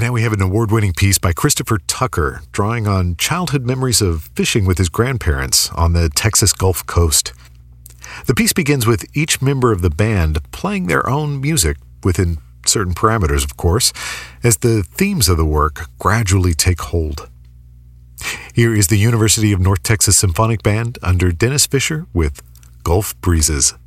And now we have an award-winning piece by Christopher Tucker, drawing on childhood memories of fishing with his grandparents on the Texas Gulf Coast. The piece begins with each member of the band playing their own music, within certain parameters, of course, as the themes of the work gradually take hold. Here is the University of North Texas Symphonic Band under Dennis Fisher with Gulf Breezes.